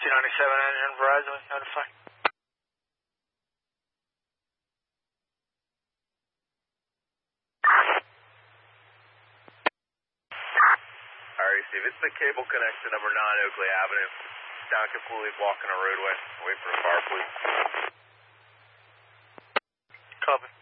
297 engine Verizon was notified. Alright, Steve, it's the cable connection number 9 Oakley Avenue. Down completely blocking the roadway. Wait for the car, please. Copy.